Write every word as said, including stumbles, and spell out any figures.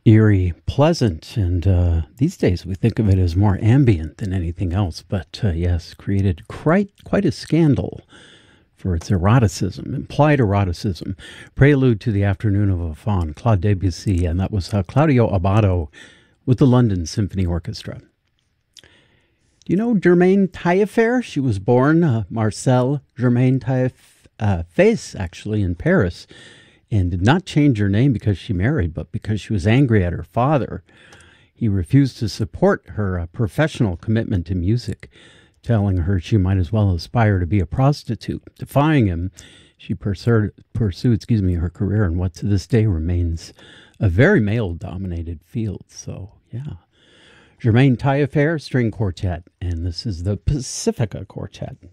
Eerie, pleasant, and uh, these days we think of it as more ambient than anything else. But uh, yes, created quite quite a scandal for its eroticism, implied eroticism. Prelude to the Afternoon of a Faun, Claude Debussy, and that was uh, Claudio Abbado with the London Symphony Orchestra. Do you know Germaine Taillefer? She was born uh, Marcelle Germaine Taillefer, actually, in Paris, and did not change her name because she married, but because she was angry at her father. He refused to support her uh, professional commitment to music, telling her she might as well aspire to be a prostitute. Defying him, she pursued, pursued excuse me, her career in what to this day remains a very male-dominated field. So, yeah. Germaine Taillefer String Quartet, and this is the Pacifica Quartet.